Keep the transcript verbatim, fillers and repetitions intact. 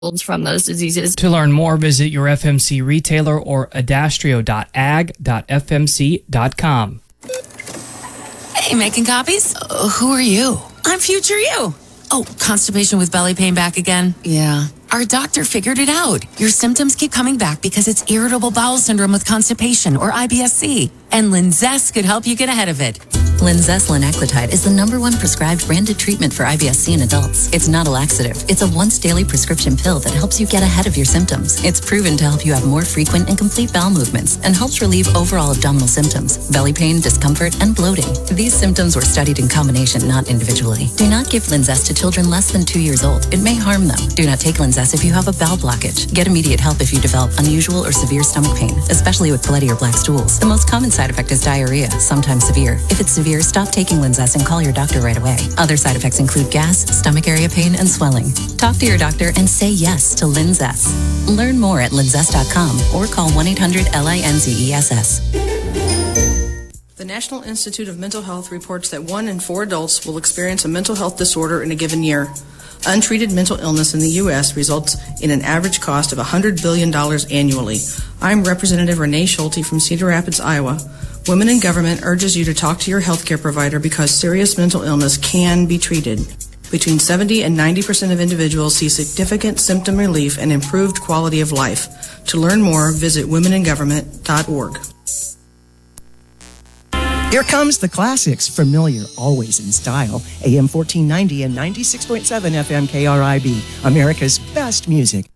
from those diseases. To learn more, visit your F M C retailer or adastrio dot ag dot f m c dot com. Hey, making copies? Uh, who are you? I'm future you. Oh, constipation with belly pain back again? Yeah. Our doctor figured it out. Your symptoms keep coming back because it's irritable bowel syndrome with constipation, or I B S C. And Linzess could help you get ahead of it. Linzess linaclotide is the number one prescribed branded treatment for I B S C in adults. It's not a laxative. It's a once-daily prescription pill that helps you get ahead of your symptoms. It's proven to help you have more frequent and complete bowel movements and helps relieve overall abdominal symptoms, belly pain, discomfort, and bloating. These symptoms were studied in combination, not individually. Do not give Linzess to children less than two years old. It may harm them. Do not take Linzess if you have a bowel blockage. Get immediate help if you develop unusual or severe stomach pain, especially with bloody or black stools. The most common side effect is diarrhea, sometimes severe. If it's severe, stop taking Linzess and call your doctor right away. Other side effects include gas, stomach area pain, and swelling. Talk to your doctor and say yes to Linzess. Learn more at linzess dot com or call one eight hundred L I N Z E S S. The National Institute of Mental Health reports that one in four adults will experience a mental health disorder in a given year. Untreated mental illness in the U S results in an average cost of one hundred billion dollars annually. I'm Representative Renee Schulte from Cedar Rapids, Iowa. Women in Government urges you to talk to your healthcare provider because serious mental illness can be treated. Between seventy and ninety percent of individuals see significant symptom relief and improved quality of life. To learn more, visit women in government dot org. Here comes the classics, familiar, always in style. A M fourteen ninety and ninety-six point seven F M K R I B, America's best music.